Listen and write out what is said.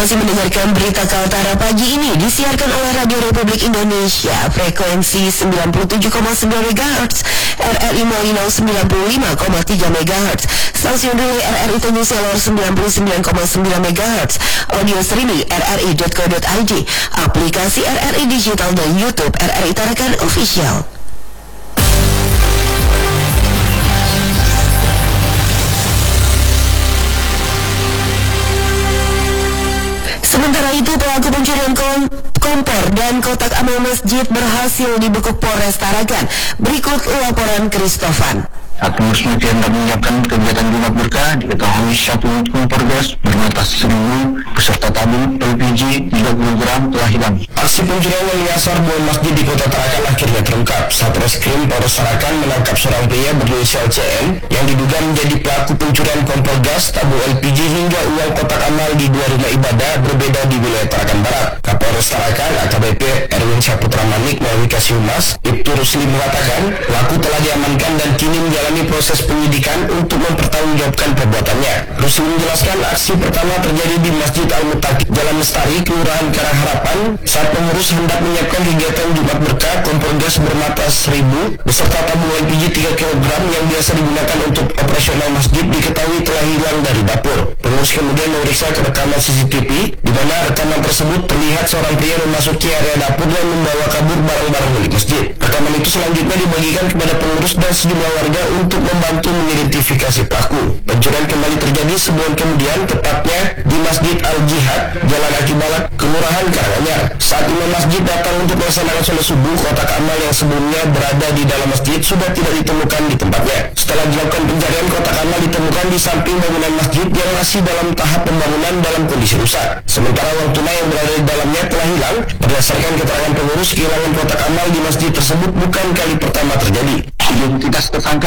Masih mendengarkan berita Kaltara pagi ini disiarkan oleh Radio Republik Indonesia frekuensi 97,9 MHz, RRI Molino 95,3 MHz, stasiun relay RRI Tanjung Selor 99,9 MHz, audio streaming rri.co.id, aplikasi RRI Digital dan YouTube RRI Tarakan Official. Sementara itu, pelaku pencurian kompor dan kotak amal masjid berhasil dibekuk Polres Tarakan. Berikut laporan Kristofan. Saat pengurus masjid hendak menyiapkan kegiatan Jumat Berkah, diketahui satu unit kompor gas bernilai 1.000 beserta tabung LPG 3 kg telah hilang. Aksi pencurian yang menyasar buah masjid di Kota Tarakan akhirnya terungkap. Satreskrim Polres Tarakan menangkap seorang pria berinisial CM yang diduga menjadi pelaku pencurian kompor gas, tabung LPG hingga uang kotak amal di dua rumah ibadah berbeda di wilayah Tarakan Barat. Kapolres Tarakan AKBP Erwin Saputra Manik melalui Kasihhumas Ibtu Rusli mengatakan pelaku telah diamankan dan kini menjalani proses penyidikan untuk mempertanggungjawabkan perbuatannya. Rusli menjelaskan aksi pertama terjadi di Masjid Al-Muttaqin, Jalan Lestari, Kelurahan Karangharapan, saat pengurus hendak menyiapkan kegiatan Jumat Berkah kompor gas bermata 1.000 beserta tabung LPG 3 kg yang biasa digunakan untuk operasional masjid diketahui telah hilang dari dapur. Pengurus kemudian memeriksa ke rekaman CCTV di mana rekaman tersebut terlihat seorang pria memasuki area dapur dan membawa kabur barang-barang milik masjid. Rekaman itu selanjutnya dibagikan kepada pengurus dan sejumlah warga untuk membantu mengidentifikasi pelaku. Pencurian kembali terjadi sebulan kemudian, tepatnya di Masjid Al-Jihad, Jalan Aki Balak, Kelurahan Karanganyar. Saat imam masjid datang untuk melaksanakan sholat subuh, kotak amal yang sebelumnya berada di dalam masjid sudah tidak ditemukan di tempatnya. Setelah dilakukan pencarian, kotak amal ditemukan di samping bangunan masjid yang masih dalam tahap pembangunan dalam kondisi rusak. Sementara uang tunai yang berada di dalamnya telah hilang. Berdasarkan keterangan pengurus, kehilangan kotak amal di masjid tersebut bukan kali pertama terjadi. Identitas tersangka